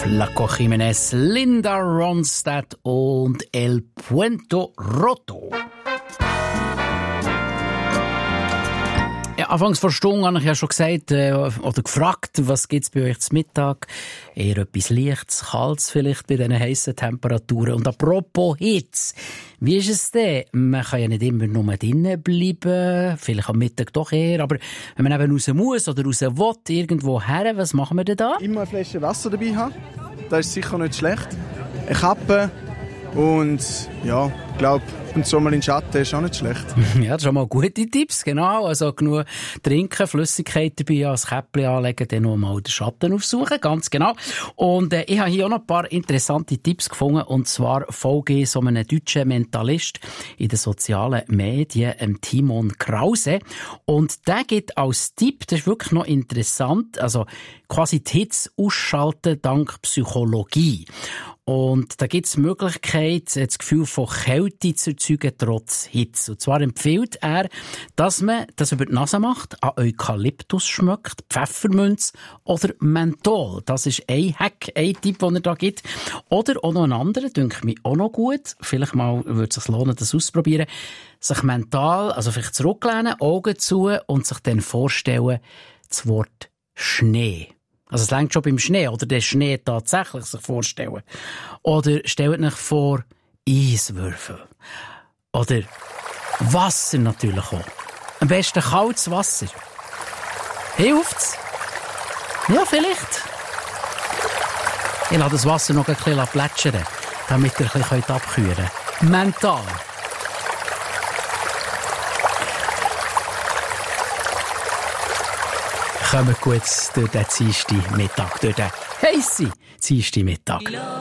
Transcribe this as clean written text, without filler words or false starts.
Flaco Jiménez, Linda Ronstadt und El Puente Roto. Ja, anfangs vor Stunde habe ich ja schon gesagt, oder gefragt, was gibt's bei euch zum Mittag? Eher etwas Leichtes, Kaltes vielleicht bei diesen heissen Temperaturen. Und apropos Hitze, wie ist es denn? Man kann ja nicht immer nur drinnen bleiben, vielleicht am Mittag doch eher, aber wenn man eben raus muss oder raus will, irgendwo her, was machen wir denn da? Immer eine Flasche Wasser dabei haben, das ist sicher nicht schlecht. Eine Kappe und ja, ich glaube, und so mal in den Schatten ist auch nicht schlecht. Ja, das sind schon mal gute Tipps, genau. Also genug trinken, Flüssigkeit dabei, ein Käppchen anlegen, dann noch mal den Schatten aufsuchen, ganz genau. Und ich habe hier auch noch ein paar interessante Tipps gefunden, und zwar folge so einem deutschen Mentalist in den sozialen Medien, Timon Krause. Und der gibt als Tipp, das ist wirklich noch interessant, also quasi die Hitze ausschalten dank Psychologie. Und da gibt es die Möglichkeit, das Gefühl von Kälte zu erzeugen, trotz Hitze. Und zwar empfiehlt er, dass man das über die Nase macht, an Eukalyptus schmeckt, Pfefferminz oder Menthol. Das ist ein Hack, ein Tipp, den er da gibt. Oder auch noch ein anderer, denke ich auch noch gut. Vielleicht mal würde es sich lohnen, das auszuprobieren. Sich mental, also vielleicht zurücklehnen, Augen zu und sich dann vorstellen, das Wort Schnee. Also es reicht schon beim Schnee, oder den Schnee tatsächlich sich vorstellen. Oder stellt euch vor, Eiswürfel. Oder Wasser natürlich auch. Am besten kaltes Wasser. Hilft's? Ja, vielleicht. Ich lasse das Wasser noch ein bisschen plätschern, damit ihr ein bisschen abkühlen könnt. Mental. Kommen gut durch den Dienstagmittag, durch den heissen Dienstagmittag.